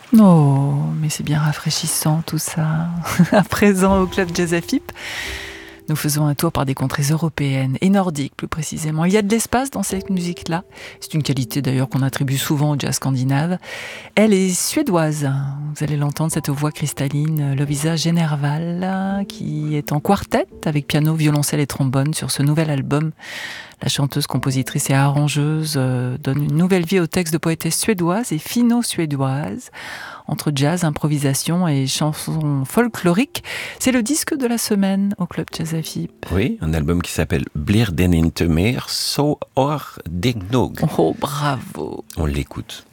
Oh, mais c'est bien rafraîchissant tout ça. À présent, au Club Jazz AFIP, nous faisons un tour par des contrées européennes et nordiques plus précisément. Il y a de l'espace dans cette musique-là. C'est une qualité d'ailleurs qu'on attribue souvent au jazz scandinave. Elle est suédoise. Vous allez l'entendre, cette voix cristalline, Lovisa Generval, qui est en quartet avec piano, violoncelle et trombone sur ce nouvel album. La chanteuse, compositrice et arrangeuse donne une nouvelle vie aux textes de poétesses suédoises et finno-suédoises. Entre jazz, improvisation et chansons folkloriques, c'est le disque de la semaine au Club Jazz AFIP. Oui, un album qui s'appelle Blir den inte mer så or dignog. Oh, bravo! On l'écoute.